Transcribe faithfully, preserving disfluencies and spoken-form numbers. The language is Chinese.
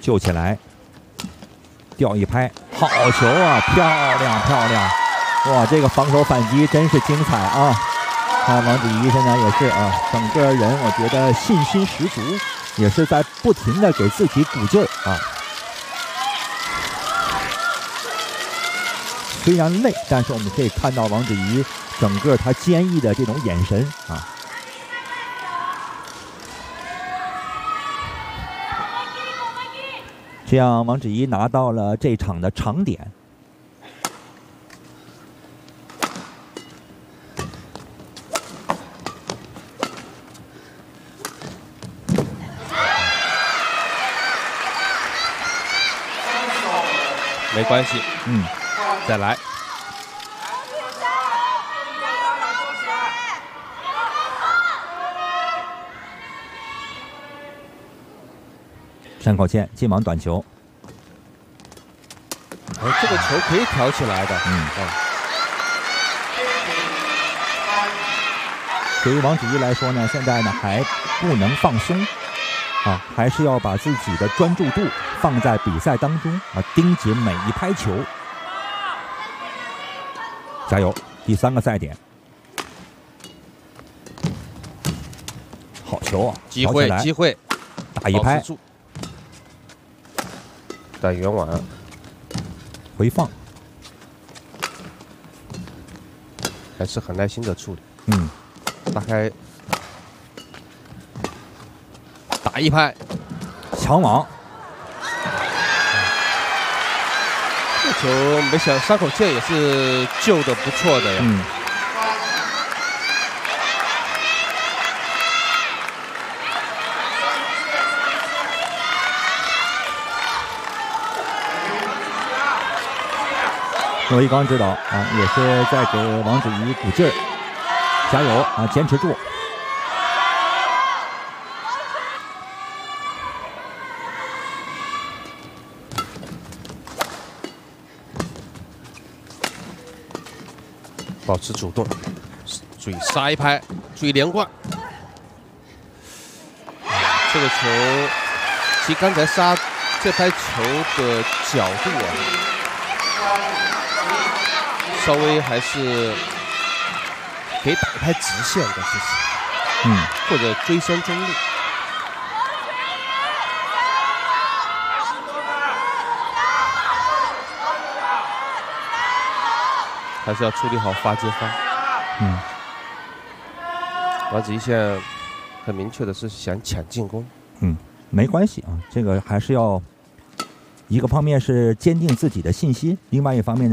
救起来，吊一拍，好球啊！漂亮漂亮！哇，这个防守反击真是精彩啊！看王子怡现在也是啊，整个人我觉得信心十足，也是在不停的给自己鼓劲儿啊。虽然累，但是我们可以看到王子怡整个她坚毅的这种眼神啊。这样，王芷怡拿到了这场的长点。 没关系， 嗯， 再来。 山口茜进网短球， 哎，这个球可以挑起来的。 嗯，哦。对于王芷怡来说呢，现在呢还不能放松，啊，还是要把自己的专注度放在比赛当中啊，盯紧每一拍球。加油！第三个赛点，好球啊！ 机会，机会， 打一拍。 打圆网， 回放， 还是很耐心的处理。 嗯， 大概打一拍， 抢网。 这球没想山口茜也是救的不错的呀。 嗯。罗一刚指导啊，也是在给王芷怡鼓劲儿，加油啊，坚持住！ 保持主动，注意杀一拍，注意连贯。这个球，其实刚才杀这拍球的角度啊。稍微还是可以打一拍直线的，其实， 嗯， 或者追身中立。还是要处理好发接发。 嗯， 王子怡现在很明确的是想抢进攻。 嗯，没关系啊，这个还是要一个方面是坚定自己的信心，另外一方面呢。